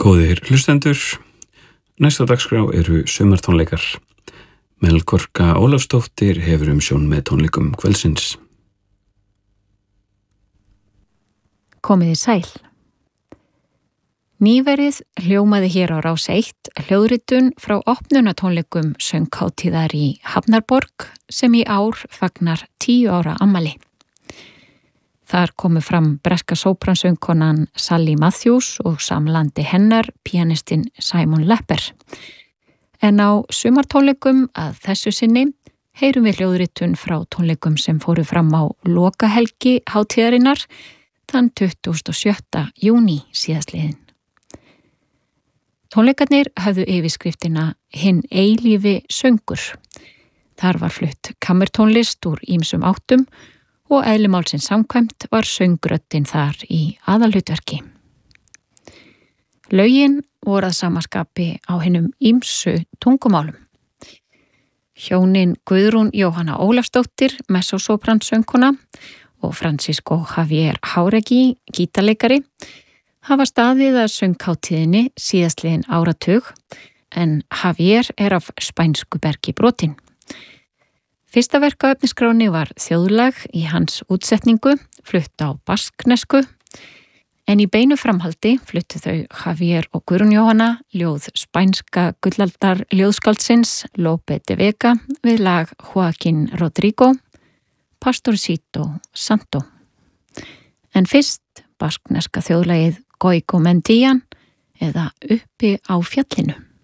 Góðir hlustendur, næsta dagskrá eru sumartónleikar. Melkorka Ólafsdóttir hefur umsjón með tónleikum kvöldsins. Komiði sæl. Nýverið hljómaði hér á Rás 1 hljóðritun frá opnunartónleikum sönghátíðar í Hafnarborg sem í ár fagnar 10 ára afmæli. Þar komu fram breska sópransöngkonan Sally Matthews og samlandi hennar pianistinn Simon Lepper. En á sumartónleikum að þessu sinni heyrum við hljóðritun frá tónleikum sem fóru fram á lokahelgi hátíðarinnar þann 27. júní síðastliðinn. Tónleikarnir höfðu yfirskriftina Hinn eilífi söngur. Þar var flutt kammertónlist úr ýmsum áttum og eðli málsins samkvæmt var söngröddin þar í aðalhlutverki. Lögin voru að samaskapi á hinum ýmsu tungumálum. Hjónin Guðrún Jóhanna Ólafsdóttir, mezzosopransöngkona og Francisco Javier Jáuregui, gítarleikari, hafa staðið að sönghátíðinni síðastliðinn áratug en Javier er af spænsku bergi brotinn. Fyrsta verk á efnisskráni var þjóðlag í hans útsetningu, flutt á basknesku, en í beinu framhaldi fluttu þau Javier og Guðrún Jóhanna ljóð spænska gullaldar ljóðskáldsins Lope de Vega við lag Joaquín Rodrigo, Pastorcito Santo. En fyrst baskneska þjóðlagið Goico Mendian eða Uppi á fjallinu.